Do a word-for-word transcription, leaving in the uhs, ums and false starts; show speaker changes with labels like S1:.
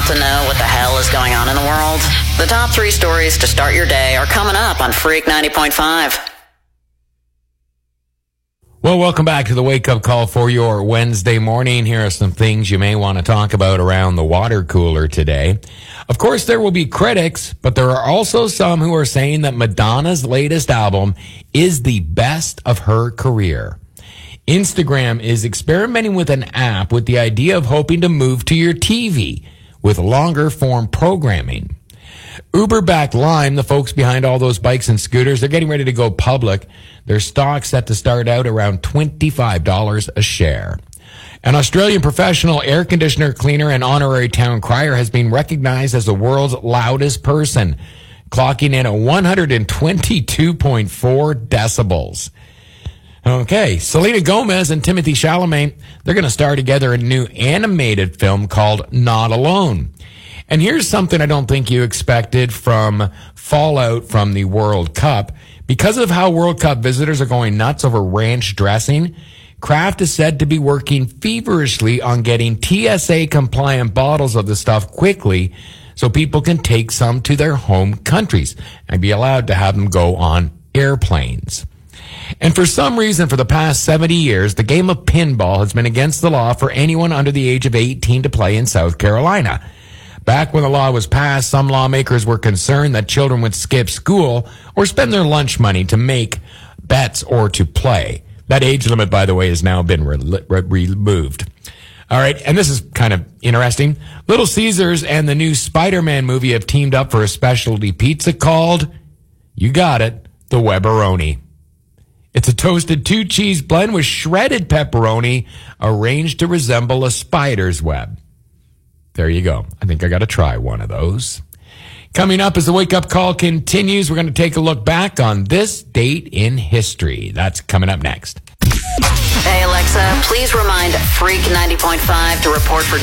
S1: Want to know what the hell is going on in the world? The top three stories to start your day are coming up on Freak ninety point five.
S2: Well, welcome back to the Wake Up Call for your Wednesday morning. Here are some things you may want to talk about around the water cooler today. Of course, there will be critics, but there are also some who are saying that Madonna's latest album is the best of her career. Instagram is experimenting with an app with the idea of hoping to move to your T V with longer form programming. Uber-backed Lime, the folks behind all those bikes and scooters, they're getting ready to go public. Their stock set to start out around twenty-five dollars a share. An Australian professional air conditioner cleaner and honorary town crier has been recognized as the world's loudest person, clocking in at one hundred twenty-two point four decibels. Okay, Selena Gomez and Timothy Chalamet, they're going to star together in a new animated film called Not Alone. And here's something I don't think you expected from fallout from the World Cup. Because of how World Cup visitors are going nuts over ranch dressing, Kraft is said to be working feverishly on getting T S A-compliant bottles of the stuff quickly so people can take some to their home countries and be allowed to have them go on airplanes. And for some reason, for the past seventy years, the game of pinball has been against the law for anyone under the age of eighteen to play in South Carolina. Back when the law was passed, some lawmakers were concerned that children would skip school or spend their lunch money to make bets or to play. That age limit, by the way, has now been re- re- removed. All right, and this is kind of interesting. Little Caesars and the new Spider-Man movie have teamed up for a specialty pizza called, you got it, the Webberoni. It's a toasted two-cheese blend with shredded pepperoni arranged to resemble a spider's web. There you go. I think I got to try one of those. Coming up as the Wake Up Call continues, we're going to take a look back on this date in history. That's coming up next.
S1: Hey, Alexa, please remind Freak ninety point five to report for